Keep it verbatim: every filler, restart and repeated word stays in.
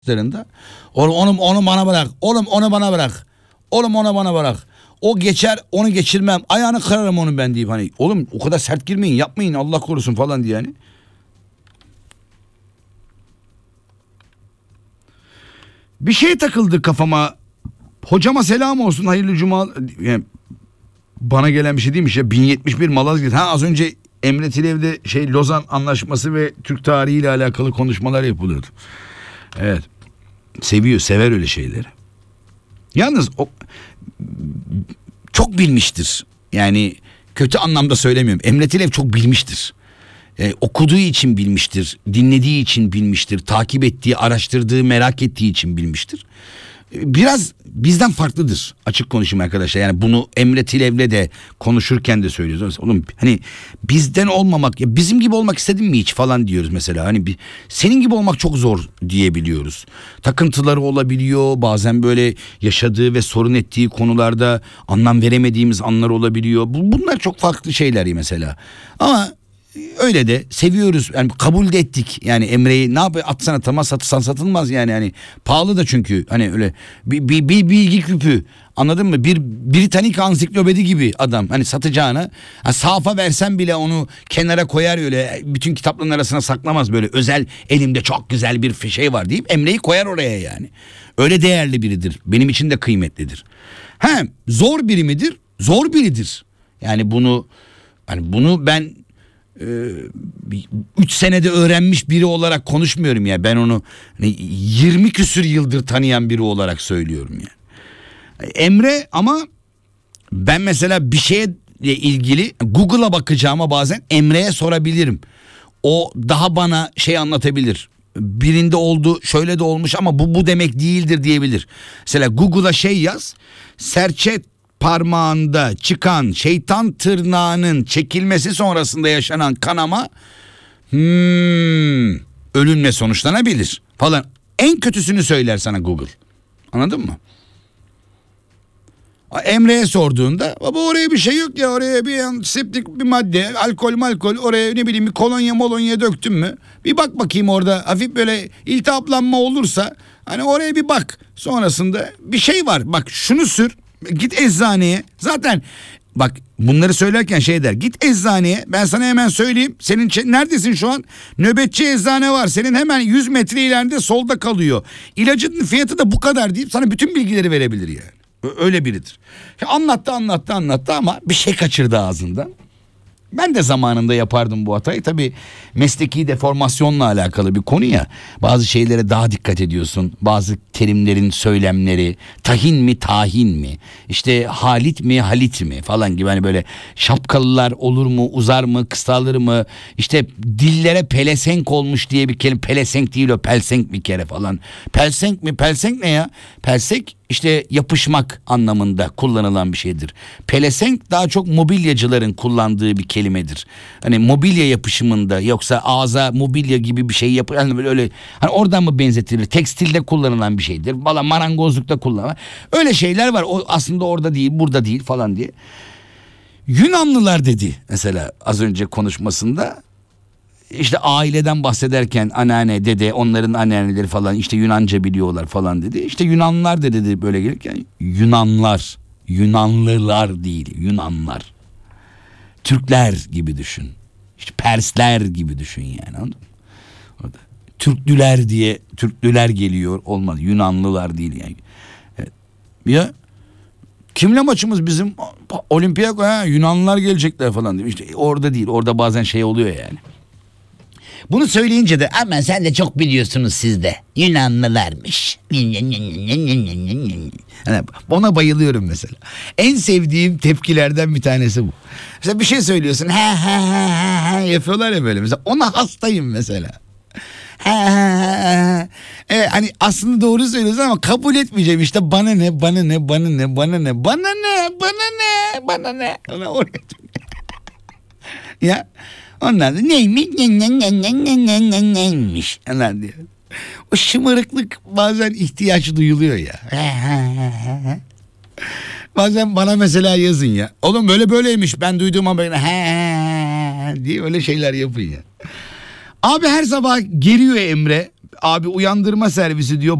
üzerinde. Oğlum onu, onu bana bırak. Oğlum onu bana bırak. Oğlum onu bana bırak. O geçer, onu geçirmem. Ayağını kırarım onun ben deyip hani. Oğlum o kadar sert girmeyin, yapmayın Allah korusun falan diye yani. Bir şey takıldı kafama. Hocama selam olsun, hayırlı cuma. Yani bana gelen bir şey değilmiş ya. bin yetmiş bir Malazgirt. Ha az önce Emre Tilev'de şey Lozan Anlaşması ve Türk tarihiyle alakalı konuşmalar yapılıyordu. Evet. Seviyor, sever öyle şeyleri. Yalnız o çok bilmiştir. Yani kötü anlamda söylemiyorum. Emre Tilev çok bilmiştir. Ee, okuduğu için bilmiştir. Dinlediği için bilmiştir. Takip ettiği, araştırdığı, merak ettiği için bilmiştir. Biraz bizden farklıdır, açık konuşayım arkadaşlar. Yani bunu Emre Tilev'le de konuşurken de söylüyoruz. Oğlum hani bizden olmamak, ya bizim gibi olmak istedin mi hiç falan diyoruz mesela. Hani bir, senin gibi olmak çok zor diyebiliyoruz. Takıntıları olabiliyor. Bazen böyle yaşadığı ve sorun ettiği konularda anlam veremediğimiz anlar olabiliyor. Bunlar çok farklı şeyler mesela. Ama öyle de seviyoruz, yani kabul de ettik. Yani Emre'yi ne yapıyor, atsana tamam, satırsan satılmaz yani. Hani pahalı da çünkü, hani öyle bir, bir, bir bilgi küpü, anladın mı, bir Britannik ansiklopedi gibi adam, hani satacağını ha, sahafa versen bile onu kenara koyar, öyle bütün kitapların arasına saklamaz, böyle özel elimde çok güzel bir şey var deyip Emre'yi koyar oraya yani. Öyle değerli biridir, benim için de kıymetlidir. Hem zor biri midir? Zor biridir yani. Bunu hani bunu ben üç senede öğrenmiş biri olarak konuşmuyorum ya. Ben onu hani yirmi küsür yıldır tanıyan biri olarak söylüyorum yani. Emre, ama ben mesela bir şeye ilgili Google'a bakacağıma bazen Emre'ye sorabilirim. O daha bana şey anlatabilir. Birinde oldu, şöyle de olmuş ama bu bu demek değildir diyebilir. Mesela Google'a şey yaz. Serçe parmağında çıkan şeytan tırnağının çekilmesi sonrasında yaşanan kanama hmm, ölümle sonuçlanabilir falan. En kötüsünü söyler sana Google. Anladın mı? Emre'ye sorduğunda baba oraya bir şey yok ya, oraya bir antiseptik bir madde, alkol malkol, oraya ne bileyim bir kolonya molonya döktün mü? Bir bak bakayım, orada hafif böyle iltihaplanma olursa hani oraya bir bak. Sonrasında bir şey var, bak şunu sür. Git eczaneye. Zaten bak bunları söylerken şey der. Git eczaneye, ben sana hemen söyleyeyim. Senin ç- neredesin şu an? Nöbetçi eczane var. Senin hemen yüz metre ileride solda kalıyor. İlacın fiyatı da bu kadar deyip sana bütün bilgileri verebilir yani. Öyle biridir. Anlattı anlattı anlattı ama bir şey kaçırdı ağzından. Ben de zamanında yapardım bu hatayı. Tabii mesleki deformasyonla alakalı bir konu ya. Bazı şeylere daha dikkat ediyorsun. Bazı terimlerin söylemleri, tahin mi tahin mi, İşte halit mi halit mi falan gibi, hani böyle şapkalılar olur mu, uzar mı, kısalır mı, İşte dillere pelesenk olmuş diye bir kelime. Pelesenk değil o, pelsenk bir kere falan. Pelsenk mi, pelsenk ne ya? Pelsenk işte yapışmak anlamında kullanılan bir şeydir. Pelesenk daha çok mobilyacıların kullandığı bir kelimedir. Hani mobilya yapışımında, yoksa ağza mobilya gibi bir şey yapı, hani böyle öyle, hani oradan mı benzetilir? Tekstilde kullanılan bir şeydir. Valla marangozlukta kullanılan. Öyle şeyler var. O aslında orada değil, burada değil falan diye. Yunanlılar dedi mesela az önce konuşmasında. İşte aileden bahsederken anneanne, dede, onların anneanneleri falan işte Yunanca biliyorlar falan dedi. İşte Yunanlılar da dedi böyle gelirken, Yunanlar, Yunanlılar değil, Yunanlar. Türkler gibi düşün. İşte Persler gibi düşün yani, anladın mı? Orada Türklüler diye Türklüler geliyor, olmaz. Yunanlılar değil yani. Evet. Ya kimle maçımız bizim? Olimpiyako, ha, Yunanlılar gelecekler falan diyor. İşte orada değil, orada bazen şey oluyor yani. Bunu söyleyince de ama sen de çok biliyorsunuz siz de, Yunanlılarmış. Ona bayılıyorum mesela. En sevdiğim tepkilerden bir tanesi bu. Mesela bir şey söylüyorsun, ha ha ha ha yapıyorlar ya böyle, mesela ona hastayım mesela. Ha, ha, ha. Evet, hani aslında doğru söylüyorsun ama kabul etmeyeceğim, işte bana ne bana ne bana ne bana ne bana ne bana ne bana ne ona oraya ya. Onlar da neymiş ne ne ne ne ne ne ne neymiş onlar diyor. O şımarıklık bazen ihtiyaç duyuluyor ya. Bazen bana mesela yazın ya. Oğlum böyle böyleymiş, ben duyduğum ama diye öyle şeyler yapın ya. Abi her sabah geliyor Emre. Abi uyandırma servisi diyor.